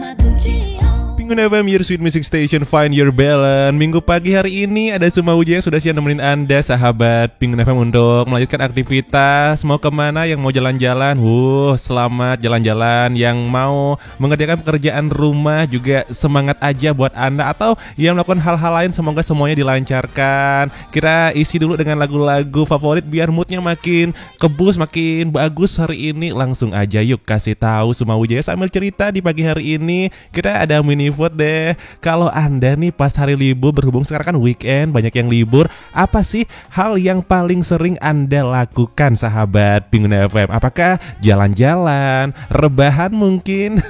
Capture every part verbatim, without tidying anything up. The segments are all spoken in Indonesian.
Pengguna F M, your sweet music station, find your balance. Minggu pagi hari ini ada Sumauja yang sudah siap nemenin Anda, sahabat Pengguna F M, untuk melanjutkan aktivitas. Mau kemana? Yang mau jalan-jalan, wuh, selamat jalan-jalan. Yang mau mengerjakan pekerjaan rumah juga semangat aja buat Anda. Atau yang melakukan hal-hal lain, semoga semuanya dilancarkan. Kita isi dulu dengan lagu-lagu favorit biar moodnya makin kebus, makin bagus hari ini. Langsung aja yuk kasih tahu Sumauja sambil cerita di pagi hari ini. Kita ada mini vote deh. Kalau Anda nih pas hari libur, berhubung sekarang kan weekend, banyak yang libur, apa sih hal yang paling sering Anda lakukan, sahabat Pengguna F M? Apakah jalan-jalan, rebahan mungkin?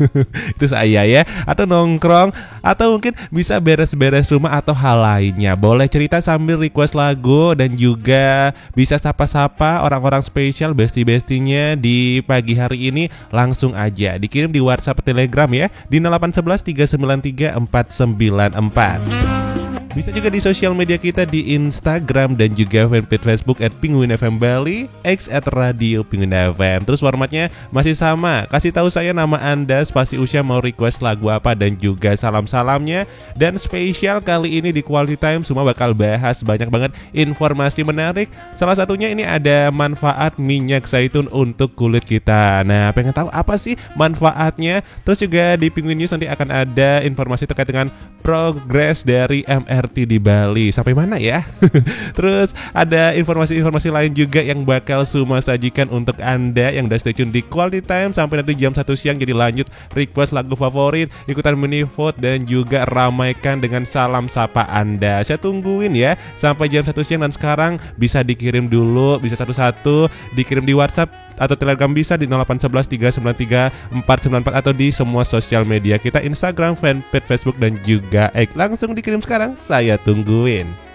Itu saya ya. Atau nongkrong, atau mungkin bisa beres-beres rumah atau hal lainnya. Boleh cerita sambil request lagu, dan juga bisa sapa-sapa orang-orang spesial, bestie-bestinya di pagi hari ini. Langsung aja dikirim di WhatsApp, Telegram ya, di nol delapan satu satu tiga sembilan tiga empat sembilan empat. Bisa juga di sosial media kita di Instagram dan juga fanpage Facebook at Penguin F M Bali, X at Radio Penguin F M. Terus formatnya masih sama, kasih tahu saya nama Anda, spasi usia, mau request lagu apa, dan juga salam-salamnya. Dan spesial kali ini di Quality Time semua bakal bahas banyak banget informasi menarik. Salah satunya ini ada manfaat minyak zaitun untuk kulit kita. Nah, pengen tahu apa sih manfaatnya? Terus juga di Penguin News nanti akan ada informasi terkait dengan progres dari M R T di Bali, sampai mana ya? Terus ada informasi-informasi lain juga yang bakal Suma sajikan untuk Anda yang udah stay tune di Quality Time sampai nanti jam satu siang. Jadi lanjut request lagu favorit, ikutan mini vote, dan juga ramaikan dengan salam sapa Anda. Saya tungguin ya sampai jam satu siang. Dan sekarang bisa dikirim dulu, bisa satu-satu dikirim di WhatsApp atau Telegram, bisa di nol delapan satu satu tiga sembilan tiga empat sembilan empat, atau di semua sosial media kita, Instagram, fanpage Facebook, dan juga X. Langsung dikirim sekarang, saya tungguin.